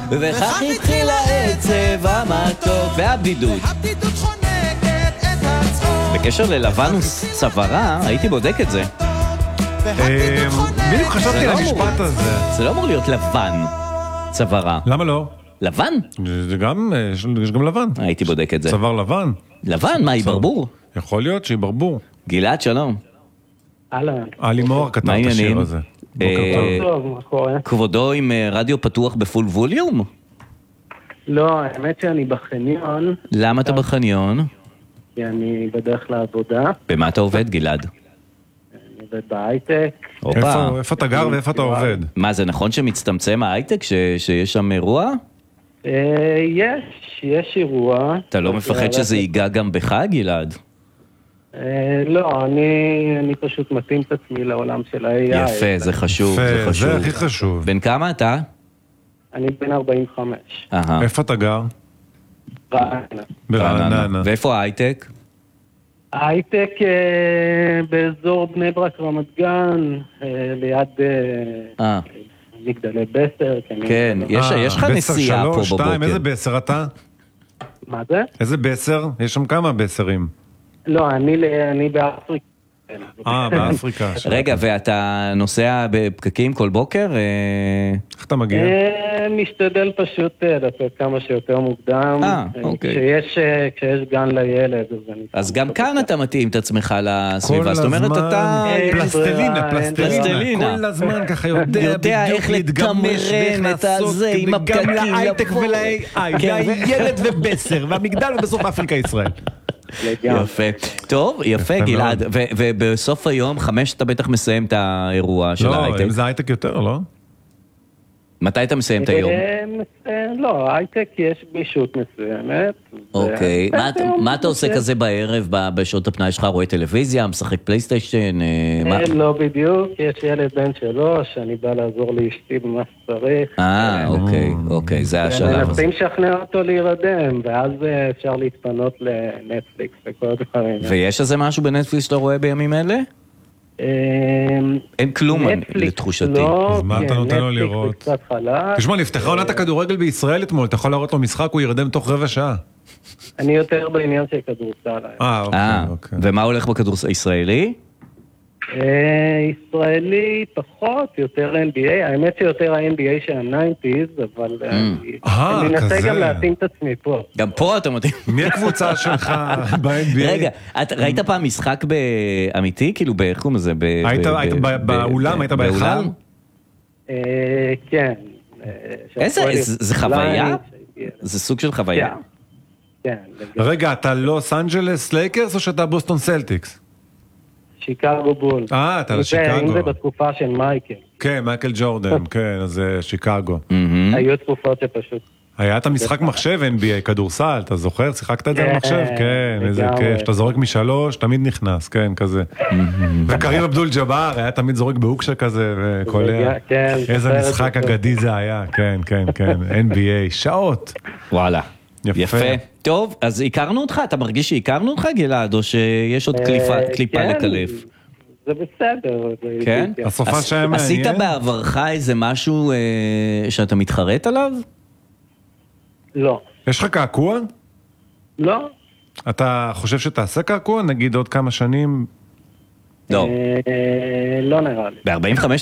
וכך התחיל העצב המתוק והבדידות. בקשר ללבנוס צווארה, הייתי בודק את זה. בדיוק חשבתי על המשפט הזה. זה לא אמור להיות לבן צווארה. למה לא? לבן? יש גם לבן. הייתי בודק את זה. צוואר לבן. לבן? מה, היא ברבור? יכול להיות שהיא ברבור. גלעד, שלום. אלי מוהר כתב את השיר הזה. כבודו עם רדיו פתוח בפול ווליום? לא, האמת שאני בחניון. למה אתה בחניון? כי אני בדרך לעבודה. במה אתה עובד, גלעד? אני עובד בהייטק. איפה אתה גר ואיפה אתה עובד? מה, זה נכון שמצטמצם ההייטק שיש שם אירוע? יש אירוע. אתה לא מפחד שזה ייגע גם בך, גלעד? לא, אני פשוט מתאים את עצמי לעולם של ה-AI. יפה, זה חשוב, זה חשוב. זה הכי חשוב. בן כמה אתה? אני בן 45. איפה אתה גר? ברעננה. ואיפה ההייטק? ההייטק באזור בני ברק רמת גן, ליד מגדלי בסר. כן, יש לך נסיעה פה בבוקר. איזה בסר אתה? מה זה? איזה בסר? יש שם כמה בסרים. לא, אני באפריקה. באפריקה. רגע, ואתה נוסע בפקקים כל בוקר? איך אתה מגיע? משתדל פשוט לצאת כמה שיותר מוקדם. כשיש גן לילד. אז גם כאן אתה מתאים את עצמך לסביבה. זאת אומרת, אתה... פלסטלינה. כל הזמן ככה יודע איך לתמרן את הזה עם הפקקים. גם להייטק ול-AI. והילד ובסר. והמגדל ובסוף אפריקה ישראל. יפה. טוב, יפה גלעד. ובסוף היום, 5 אתה בטח מסיים את האירוע של ההייטק. לא, זה הייטק יותר, לא? מתי אתה מסיים את היום? לא, הייטק יש גמישות מסוימת. אוקיי. מה אתה עושה כזה בערב, בשעות הפנאי שלך? רואה טלוויזיה, משחק פלייסטיישן? לא בדיוק, יש ילד בן 3, אני בא לעזור לאשתי במה שצריך. אוקיי, זה השלב. מנסים לשכנע אותו להירדם, ואז אפשר להתפנות לנטפליקס וכל הדברים. ויש איזה משהו בנטפליקס שאתה רואה בימים אלה? אין כלום לתחושתי. אז מה אתה נותן לו לראות? תשמע, נפתחה עונת הכדורגל בישראל אתמול, אתה יכול להראות לו משחק, הוא ירדם תוך רבע שעה. אני יותר בעניין של כדורסל. אוקיי. ומה הולך בכדורסל הישראלי? ישראלי פחות, יותר NBA, האמת שיותר ה-NBA של ה-90s, אבל אני מנסה גם להתאים את עצמי פה. גם פה אתה מתאים. מי הקבוצה שלך ב-NBA? רגע, ראית פעם משחק באמיתי? כאילו, איך קוראים לזה? היית באולם? היית בהיכל? כן. זה חוויה? זה סוג של חוויה? כן. רגע, אתה לוס אנג'לס לייקרס או שאתה בוסטון סלטיקס? שיקגו בול. אתה לשיקגו. אם זה בתקופה של מייקל. כן, מייקל ג'ורדן, כן, אז זה שיקגו. היו תקופות שפשוט. היה את המשחק מחשב NBA, כדורסל, אתה זוכר? שיחקת את זה במחשב? כן, איזה כיף. אתה זורק מ3, תמיד נכנס, כן, כזה. וקרים אבדול ג'אבר, היה תמיד זורק באוקשה כזה, וקולע. איזה משחק אגדי זה היה, כן, כן, כן. NBA, שעות. וואלה. יפה. טוב, אז הכרנו אותך? אתה מרגיש שהכרנו אותך, גלעד, או שיש עוד קליפה לקלף? זה בסדר. כן? הסופה שהיה מעניין. עשית בעברך איזה משהו שאתה מתחרט עליו? לא. יש לך קעקוע? לא. אתה חושב שתעשה קעקוע? נגיד עוד כמה שנים? לא. לא נראה לי. ב-45